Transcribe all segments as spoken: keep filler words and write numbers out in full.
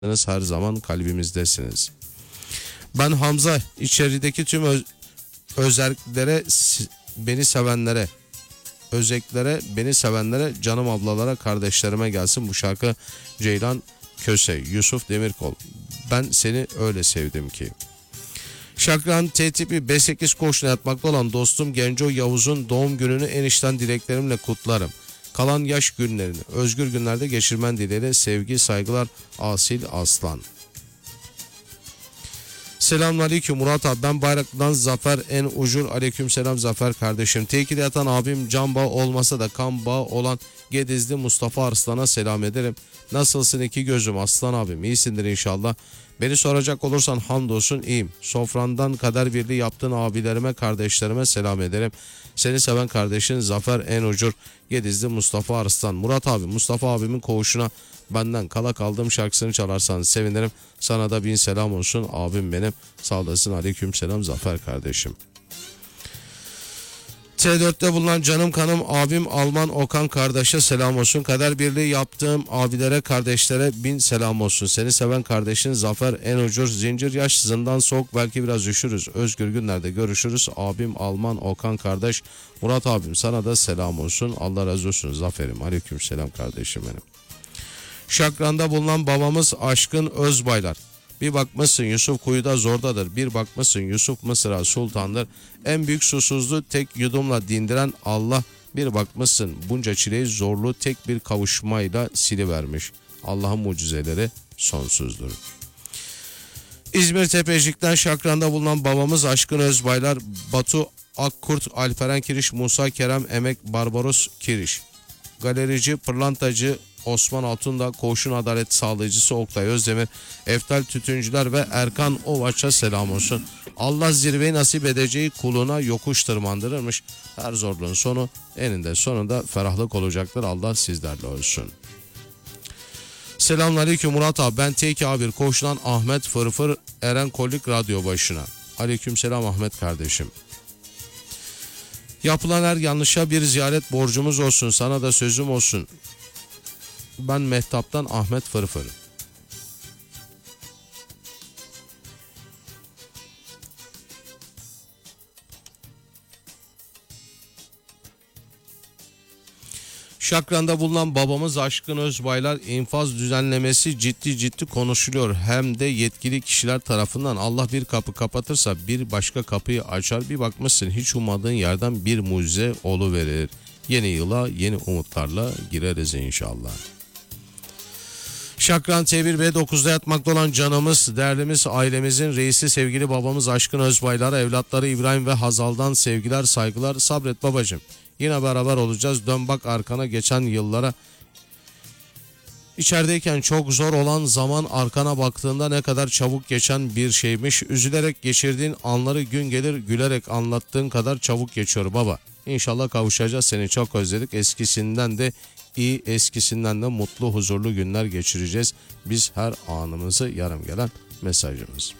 her zaman kalbimizdesiniz. Ben Hamza, içerideki tüm öz özelliklere, beni sevenlere, özelliklere, beni sevenlere, canım ablalara, kardeşlerime gelsin bu şarkı. Ceylan Köse, Yusuf Demirkol. Ben seni öyle sevdim ki. Şakran T tipi B sekiz koğuşuna yatmakta olan dostum Genco Yavuz'un doğum gününü en içten dileklerimle kutlarım. Kalan yaş günlerini özgür günlerde geçirmen dileğiyle, sevgi, saygılar, Asil Aslan. Selamünaleyküm Murat abi, ben Bayraklı'dan Zafer en ucur. Aleykümselam Zafer kardeşim. Tekide yatan abim can bağı olmasa da kan bağı olan Gedizli Mustafa Arslan'a selam ederim. Nasılsın iki gözüm aslan abim, iyisindir inşallah. Beni soracak olursan hamdolsun iyiyim. Sofrandan kader birliği yaptığın abilerime, kardeşlerime selam ederim. Seni seven kardeşin Zafer en ucur. Gedizli Mustafa Arslan. Murat abi, Mustafa abimin koğuşuna benden kala kaldığım şarkısını çalarsan sevinirim. Sana da bin selam olsun abim benim. Sağ olasın. Aleyküm selam Zafer kardeşim. T dörtte bulunan canım kanım abim Alman Okan kardeşe selam olsun. Kader birliği yaptığım abilere, kardeşlere bin selam olsun. Seni seven kardeşin Zafer en ucur. Zincir yaş, zindan soğuk, belki biraz üşürüz. Özgür günlerde görüşürüz. Abim Alman Okan kardeş. Murat abim sana da selam olsun. Allah razı olsun Zafer'im. Aleyküm selam kardeşim benim. Şakran'da bulunan babamız Aşkın Özbaylar. Bir bakmışsın Yusuf kuyuda zordadır. Bir bakmışsın Yusuf Mısır'a sultandır. En büyük susuzluğu tek yudumla dindiren Allah. Bir bakmışsın bunca çileyi zorlu tek bir kavuşmayla silivermiş. Allah'ın mucizeleri sonsuzdur. İzmir Tepecik'ten Şakran'da bulunan babamız Aşkın Özbaylar. Batu Akkurt, Alperen Kiriş, Musa Kerem Emek, Barbaros Kiriş. Galerici, pırlantacı Osman Altunda, koğuşun adalet sağlayıcısı Oktay Özdemir, Eftal Tütüncüler ve Erkan Ovaç'a selam olsun. Allah zirveyi nasip edeceği kuluna yokuş tırmandırırmış. Her zorluğun sonu eninde sonunda ferahlık olacaktır. Allah sizlerle olsun. Selamünaleyküm Murat abi, ben T iki A bir koğuşundan Ahmet Fırfır, Eren Kolik radyo başına. Aleykümselam Ahmet kardeşim. Yapılan her yanlışa bir ziyaret borcumuz olsun. Sana da sözüm olsun. Ben Mehtap'tan Ahmet Fırfır. Şakran'da bulunan babamız Aşkın Özbaylar, infaz düzenlemesi ciddi ciddi konuşuluyor. Hem de yetkili kişiler tarafından. Allah bir kapı kapatırsa bir başka kapıyı açar. Bir bakmışsın hiç ummadığın yerden bir mucize oluverir. Yeni yıla yeni umutlarla gireriz inşallah. Şakran T bir B dokuzda yatmakta olan canımız, değerlimiz, ailemizin reisi sevgili babamız Aşkın Özbaylar'a, evlatları İbrahim ve Hazal'dan sevgiler, saygılar. Sabret babacığım. Yine beraber olacağız. Dön bak arkana, geçen yıllara. İçerideyken çok zor olan zaman arkana baktığında ne kadar çabuk geçen bir şeymiş. Üzülerek geçirdiğin anları gün gelir gülerek anlattığın kadar çabuk geçiyor baba. İnşallah kavuşacağız, seni çok özledik. Eskisinden de iyi, eskisinden de mutlu, huzurlu günler geçireceğiz. Biz her anımızı yarım gelen mesajımız.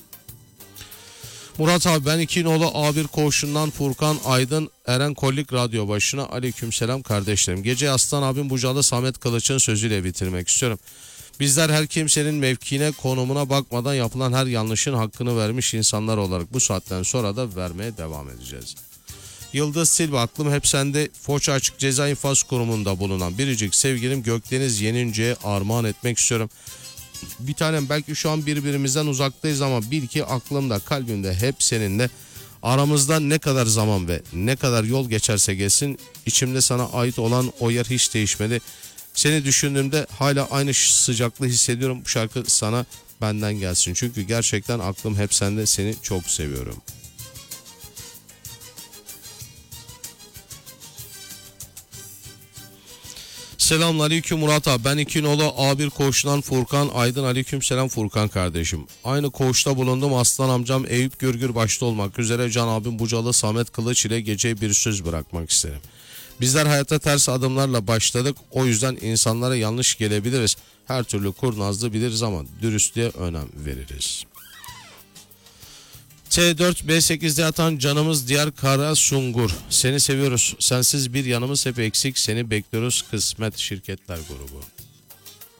Murat abi, ben iki nolu A bir koğuşundan Furkan Aydın, Eren Kollik radyo başına. Aleykümselam kardeşlerim. Gece Aslan abim Bucalı Samet Kılıç'ın sözüyle bitirmek istiyorum. Bizler her kimsenin mevkine, konumuna bakmadan yapılan her yanlışın hakkını vermiş insanlar olarak bu saatten sonra da vermeye devam edeceğiz. Yıldız Silva, aklım hep sende. Foça Açık Ceza İnfaz Kurumu'nda bulunan biricik sevgilim Gökdeniz Yenince'ye armağan etmek istiyorum. Bir tanem, belki şu an birbirimizden uzaktayız ama bil ki aklımda, kalbimde hep seninle. Aramızda ne kadar zaman ve ne kadar yol geçerse geçsin, içimde sana ait olan o yer hiç değişmedi. Seni düşündüğümde hala aynı sıcaklığı hissediyorum. Bu şarkı sana benden gelsin. Çünkü gerçekten aklım hep sende, seni çok seviyorum. Selamünaleyküm Murat abi, ben iki nolu A bir koğuşundan Furkan Aydın. Aleykümselam Furkan kardeşim. Aynı koğuşta bulundum, aslan amcam Eyüp Gürgür başta olmak üzere can abim Bucalı Samet Kılıç ile geceye bir söz bırakmak isterim. Bizler hayata ters adımlarla başladık, o yüzden insanlara yanlış gelebiliriz. Her türlü kurnazlığı biliriz ama dürüstlüğe önem veririz. T dört B sekizde yatan canımız Diyar Kara Sungur. Seni seviyoruz. Sensiz bir yanımız hep eksik. Seni bekliyoruz. Kısmet Şirketler Grubu.